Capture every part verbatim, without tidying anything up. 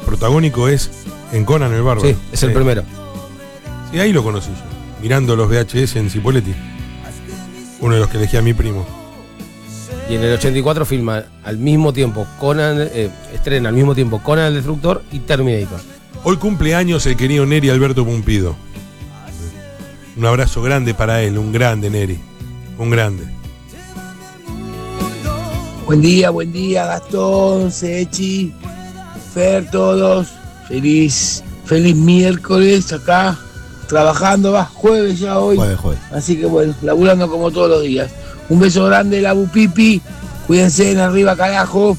protagónico es en Conan el Bárbaro. Sí, es el sí. primero. Sí, ahí lo conocí yo, mirando los V H S en Cipolletti. Uno de los que elegí a mi primo. Y en el ochenta y cuatro filma al mismo tiempo Conan, eh, estrena al mismo tiempo Conan el Destructor y Terminator. Hoy cumple años el querido Neri Alberto Pumpido. Un abrazo grande para él, un grande Neri, un grande. Buen día, buen día, Gastón, Sechi, Fer, todos. Feliz, feliz miércoles acá, trabajando, va, jueves ya hoy. Jueves, jueves. Así que bueno, laburando como todos los días. Un beso grande, la Bupipi. Cuídense en arriba, carajo.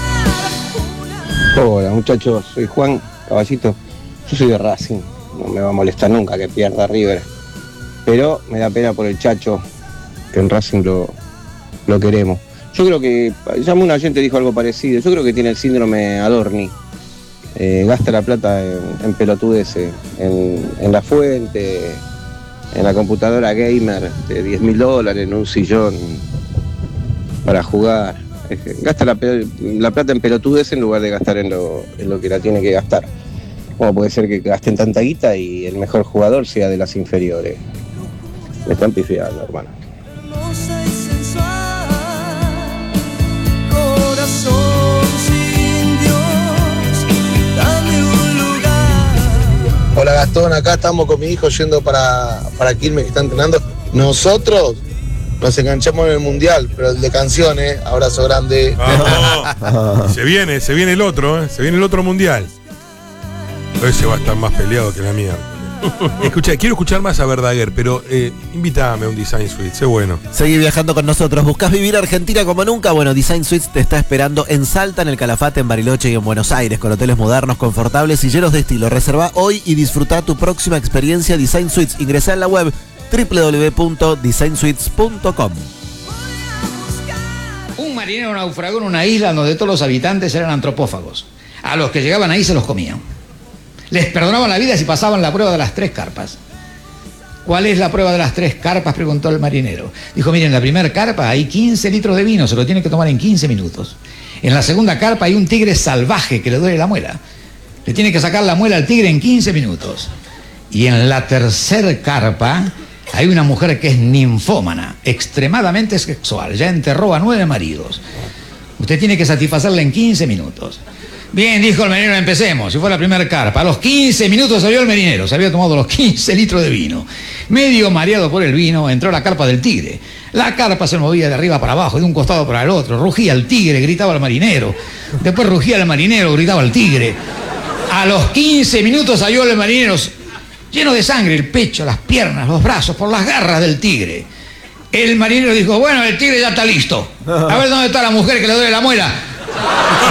Hola muchachos, soy Juan Caballito. Yo soy de Racing, no me va a molestar nunca que pierda River. Pero me da pena por el Chacho, que en Racing lo, lo queremos. Yo creo que, ya un oyente dijo algo parecido, yo creo que tiene el síndrome Adorni. Eh, gasta la plata en, en pelotudeces, en, en la fuente, en la computadora gamer de diez mil dólares, en un sillón para jugar. Gasta la, la plata en pelotudeces en lugar de gastar en lo, en lo que la tiene que gastar. ¿Cómo puede ser que gasten tanta guita y el mejor jugador sea de las inferiores? Me están pifiando, hermano. Hola Gastón, acá estamos con mi hijo yendo para, para Quilmes que está entrenando. Nosotros nos enganchamos en el mundial, pero el de canciones, abrazo grande. Vamos. Se viene, se viene el otro, ¿eh? Se viene el otro mundial. Ese va a estar más peleado que la mierda. Escucha, quiero escuchar más a Verdaguer, pero eh, invítame a un Design Suite, sé bueno. Seguí viajando con nosotros. ¿Buscás vivir Argentina como nunca? Bueno, Design Suites te está esperando en Salta, en el Calafate, en Bariloche y en Buenos Aires, con hoteles modernos, confortables y llenos de estilo. Reserva hoy y disfruta tu próxima experiencia Design Suites. Ingresá en la web doble u doble u doble u punto design suites punto com. Un marinero naufragó en una isla donde todos los habitantes eran antropófagos. A los que llegaban ahí se los comían. Les perdonaban la vida si pasaban la prueba de las tres carpas. ¿Cuál es la prueba de las tres carpas?, preguntó el marinero. Dijo, miren, en la primera carpa hay quince litros de vino, se lo tiene que tomar en quince minutos. En la segunda carpa hay un tigre salvaje que le duele la muela. Le tiene que sacar la muela al tigre en quince minutos. Y en la tercera carpa hay una mujer que es ninfómana, extremadamente sexual, ya enterró a nueve maridos. Usted tiene que satisfacerla en quince minutos. Bien, dijo el marinero, empecemos. Si fue la primera carpa. A los quince minutos salió el marinero. Se había tomado los quince litros de vino. Medio mareado por el vino, entró a la carpa del tigre. La carpa se movía de arriba para abajo, de un costado para el otro. Rugía el tigre, gritaba el marinero. Después rugía el marinero, gritaba el tigre. A los quince minutos salió el marinero, lleno de sangre, el pecho, las piernas, los brazos, por las garras del tigre. El marinero dijo, bueno, el tigre ya está listo. A ver dónde está la mujer que le duele la muela.